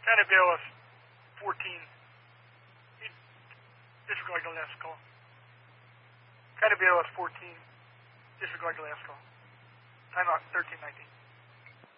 Kind of BLS 14. Disregard the last call. Kind of BLS 14. Disregard the last call. Time out 1319.